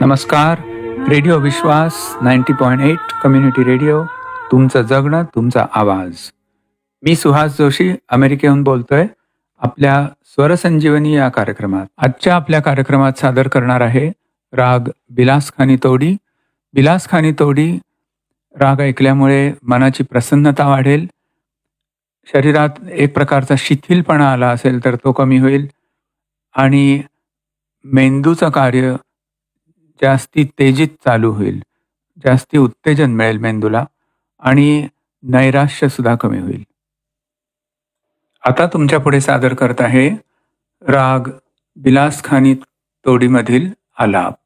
नमस्कार. रेडिओ विश्वास 90.8 community radio, तुमचं जगणं तुमचा आवाज. मी सुहास जोशी अमेरिकेहून बोलतोय आपल्या स्वरसंजीवनी या कार्यक्रमात. आजच्या आपल्या कार्यक्रमात सादर करणार आहे राग बिलासखानी तोडी. बिलासखानी तोडी राग ऐकल्यामुळे मनाची प्रसन्नता वाढेल, शरीरात एक प्रकारचा शिथिलपणा आला असेल तर तो कमी होईल आणि मेंदूचं कार्य जास्ती तेजीत चालू होईल, जास्ती उत्तेजन मिळेल मेंदूला आणि नैराश्य सुद्धा कमी होईल. आता तुमच्या पुढे सादर करत आहे राग बिलासखानी तोडीमधील आलाप.